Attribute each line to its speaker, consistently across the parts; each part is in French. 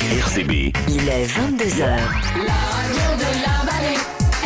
Speaker 1: RCB.
Speaker 2: Il est 22h.
Speaker 3: La radio de la vallée,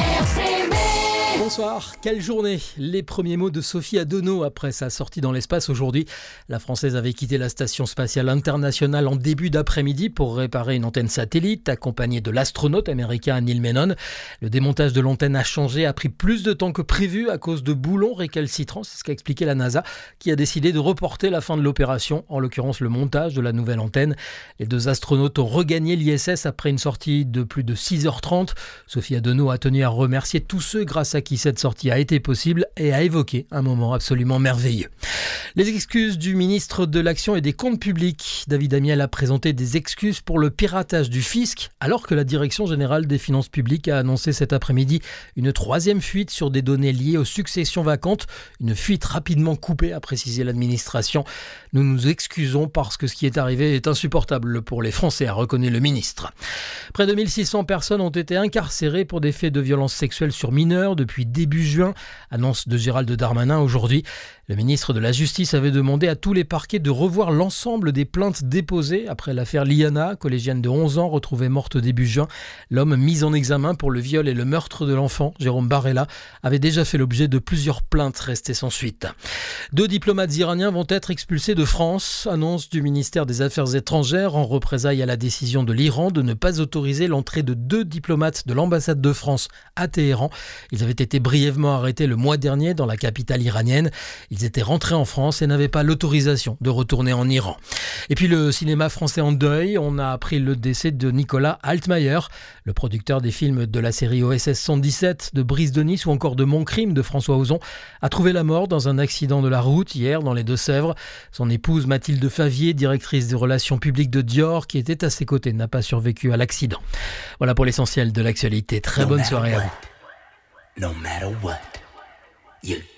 Speaker 3: RCB.
Speaker 4: Bonsoir, quelle journée! Les premiers mots de Sophie Adenau après sa sortie dans l'espace aujourd'hui. La Française avait quitté la Station spatiale internationale en début d'après-midi pour réparer une antenne satellite, accompagnée de l'astronaute américain Neil Menon. Le démontage de l'antenne a pris plus de temps que prévu à cause de boulons récalcitrants, c'est ce qu'a expliqué la NASA, qui a décidé de reporter la fin de l'opération, en l'occurrence le montage de la nouvelle antenne. Les deux astronautes ont regagné l'ISS après une sortie de plus de 6h30. Sophie Adenau a tenu à remercier tous ceux grâce à qui cette sortie a été possible et a évoqué un moment absolument merveilleux. Les excuses du ministre de l'Action et des Comptes publics. David Amiel a présenté des excuses pour le piratage du fisc, alors que la Direction générale des finances publiques a annoncé cet après-midi une troisième fuite sur des données liées aux successions vacantes. Une fuite rapidement coupée, a précisé l'administration. Nous nous excusons parce que ce qui est arrivé est insupportable pour les Français, a reconnu le ministre. Près de 1600 personnes ont été incarcérées pour des faits de violence sexuelle sur mineurs depuis début juin, annonce de Gérald Darmanin aujourd'hui. Le ministre de la Justice avait demandé à tous les parquets de revoir l'ensemble des plaintes déposées après l'affaire Liana, collégienne de 11 ans retrouvée morte début juin. L'homme mis en examen pour le viol et le meurtre de l'enfant, Jérôme Barella, avait déjà fait l'objet de plusieurs plaintes restées sans suite. 2 diplomates iraniens vont être expulsés de France, annonce du ministère des Affaires étrangères en représailles à la décision de l'Iran de ne pas autoriser l'entrée de 2 diplomates de l'ambassade de France à Téhéran. Ils avaient été brièvement arrêtés le mois dernier dans la capitale iranienne. Ils étaient rentrés en France et n'avaient pas l'autorisation de retourner en Iran. Et puis le cinéma français en deuil, on a appris le décès de Nicolas Altmaier, le producteur des films de la série OSS 117, de Brise de Nice ou encore de Mon Crime de François Ozon, a trouvé la mort dans un accident de la route hier dans les Deux-Sèvres. Son épouse Mathilde Favier, directrice des relations publiques de Dior, qui était à ses côtés, n'a pas survécu à l'accident. Voilà pour l'essentiel de l'actualité. Très bonne soirée à vous.
Speaker 1: No matter what, you